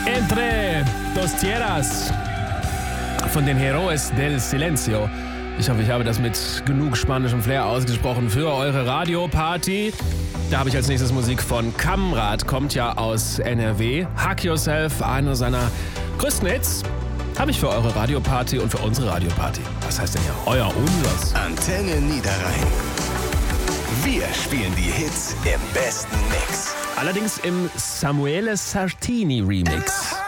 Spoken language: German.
Entre dos tierras von den Héroes del Silencio. Ich hoffe, ich habe das mit genug spanischem Flair ausgesprochen für eure Radioparty. Da habe ich als nächstes Musik von Kamrat, kommt ja aus NRW. Hug Yourself, einer seiner größten Hits, habe ich für eure Radioparty und für unsere Radioparty. Was heißt denn hier? Euer Unsers. Antenne Niederrhein. Wir spielen die Hits im besten Mix. Allerdings im Samuele Sartini Remix.